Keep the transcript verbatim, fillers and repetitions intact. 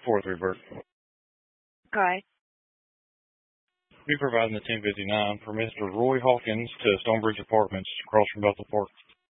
four three, Bert. Okay. Be providing the ten fifty-nine for Mister Roy Hawkins to Stonebridge Apartments across from Bethel Park.